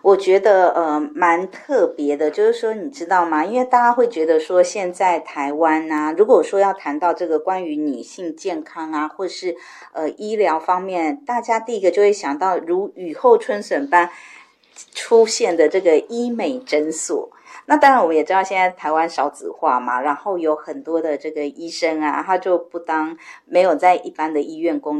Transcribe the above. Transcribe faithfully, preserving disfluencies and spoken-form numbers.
我觉得呃蛮特别的，就是说你知道吗？因为大家会觉得说现在台湾啊，如果说要谈到这个关于女性健康啊，或是呃医疗方面，大家第一个就会想到如雨后春笋般出现的这个医美诊所。那当然我们也知道现在台湾少子化嘛，然后有很多的这个医生啊，他就不当没有在一般的医院工